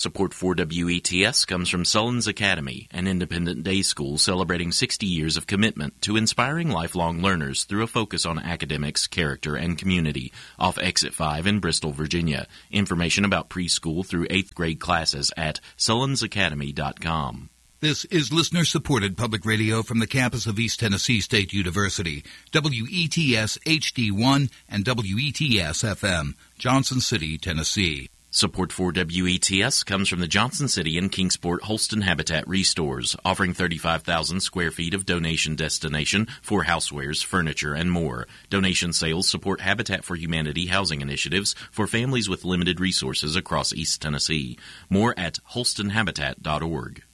Support for WETS comes from Sullins Academy, an independent day school celebrating 60 years of commitment to inspiring lifelong learners through a focus on academics, character, and community, off Exit 5 in Bristol, Virginia. Information about preschool through 8th grade classes at sullinsacademy.com. This is listener-supported public radio from the campus of East Tennessee State University, WETS HD1 and WETS FM, Johnson City, Tennessee. Support for WETS comes from the Johnson City and Kingsport Holston Habitat Restores, offering 35,000 square feet of donation destination for housewares, furniture, and more. Donation sales support Habitat for Humanity housing initiatives for families with limited resources across East Tennessee. More at holstonhabitat.org.